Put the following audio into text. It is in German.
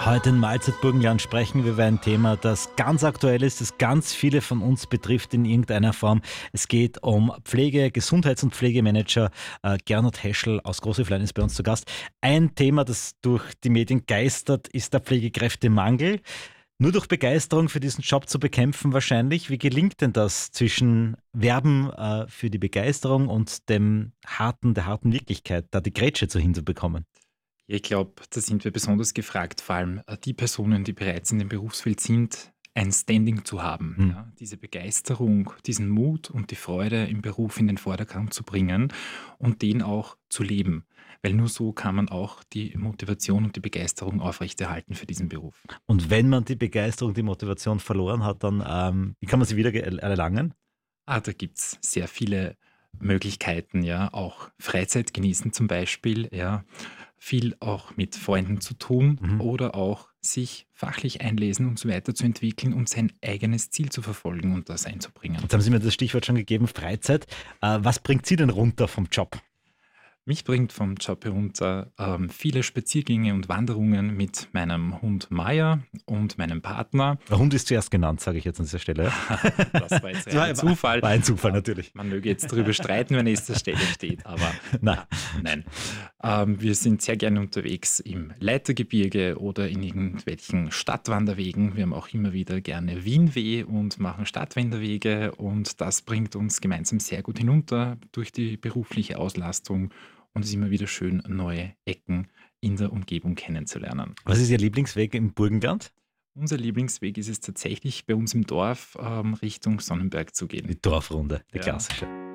Heute in Mahlzeit Burgenland sprechen wir über ein Thema, das ganz aktuell ist, das ganz viele von uns betrifft in irgendeiner Form. Es geht um Pflege, Gesundheits- und Pflegemanager. Gernot Heschel aus Großeflein ist bei uns zu Gast. Ein Thema, das durch die Medien geistert, ist der Pflegekräftemangel. Nur durch Begeisterung für diesen Job zu bekämpfen wahrscheinlich. Wie gelingt denn das zwischen Werben für die Begeisterung und der harten Wirklichkeit, da die Grätsche zu hinzubekommen? Ja, ich glaube, da sind wir besonders gefragt, vor allem die Personen, die bereits in dem Berufsfeld sind, ein Standing zu haben. Hm. Ja? Diese Begeisterung, diesen Mut und die Freude im Beruf in den Vordergrund zu bringen und den auch zu leben. Weil nur so kann man auch die Motivation und die Begeisterung aufrechterhalten für diesen Beruf. Und wenn man die Begeisterung, die Motivation verloren hat, dann wie kann man sie wieder erlangen? Da gibt es sehr viele Möglichkeiten, ja, auch Freizeit genießen zum Beispiel, ja, viel auch mit Freunden zu tun Mhm. oder auch sich fachlich einlesen und so weiter zu entwickeln und sein eigenes Ziel zu verfolgen und das einzubringen. Jetzt haben Sie mir das Stichwort schon gegeben, Freizeit. Was bringt Sie denn runter vom Job? Mich bringt vom Job herunter viele Spaziergänge und Wanderungen mit meinem Hund Maya und meinem Partner. Der Hund ist zuerst genannt, sage ich jetzt an dieser Stelle. Ja? Das war jetzt Das war, ein Zufall. war ein Zufall natürlich. Man möge jetzt darüber streiten, wenn er erster Stelle steht, aber Nein. nein. Wir sind sehr gerne unterwegs im Leitergebirge oder in irgendwelchen Stadtwanderwegen. Wir haben auch immer wieder gerne Wienweh und machen Stadtwanderwege und das bringt uns gemeinsam sehr gut hinunter durch die berufliche Auslastung und es ist immer wieder schön, neue Ecken in der Umgebung kennenzulernen. Was ist Ihr Lieblingsweg im Burgenland? Unser Lieblingsweg ist es tatsächlich bei uns im Dorf Richtung Sonnenberg zu gehen. Die Dorfrunde, die Ja. klassische.